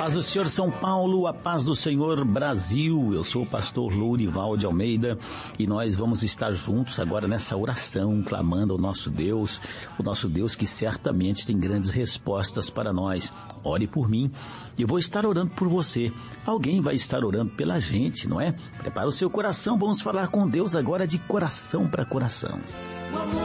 paz do Senhor São Paulo, a paz do Senhor Brasil. Eu sou o pastor Lourival de Almeida e nós vamos estar juntos agora nessa oração, clamando ao nosso Deus, o nosso Deus que certamente tem grandes respostas para nós. Ore por mim e eu vou estar orando por você. Alguém vai estar orando pela gente, não é? Prepara o seu coração, vamos falar com Deus agora de coração para coração.